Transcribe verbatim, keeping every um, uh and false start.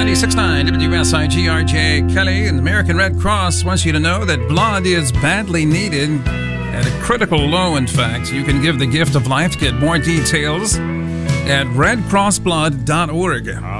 ninety-six point nine W S I G R J Kelly and the American Red Cross wants you to know that blood is badly needed at a critical low, in fact. You can give the gift of life. Get more details at red cross blood dot org.